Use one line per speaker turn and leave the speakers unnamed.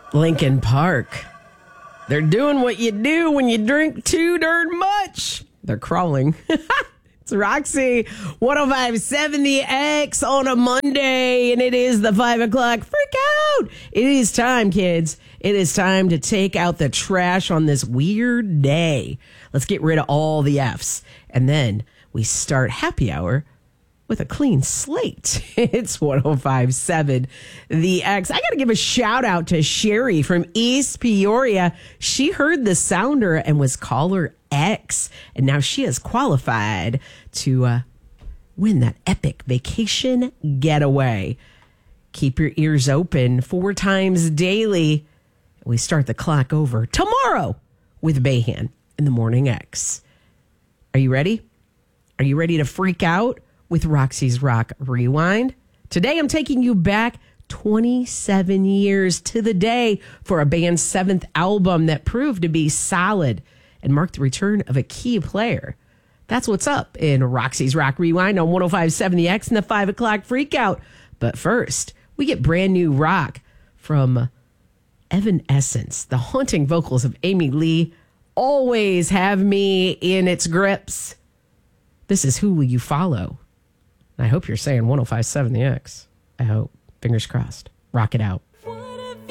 Lincoln Park. They're doing what you do when you drink too darn much. They're crawling. It's Roxy, 105.7 The X on a Monday, and it is the 5 o'clock freak out. It is time, kids. It is time to take out the trash on this weird day. Let's get rid of all the F's. And then we start happy hour with a clean slate. It's 105.7 The X. I got to give a shout out to Sherry from East Peoria. She heard the sounder and was caller X, and now she is qualified to win that epic vacation getaway. Keep your ears open 4 times daily. We start the clock over tomorrow with Bayhan in the Morning X. Are you ready? Are you ready to freak out with Roxy's Rock Rewind? Today I'm taking you back 27 years to the day for a band's 7th album that proved to be solid and marked the return of a key player. That's what's up in Roxy's Rock Rewind on 105.7 The X and the 5 o'clock freakout. But first, we get brand new rock from Evanescence. The haunting vocals of Amy Lee always have me in its grips. This is Who Will You Follow? I hope you're saying 105.7 The X. I hope. Fingers crossed. Rock it out.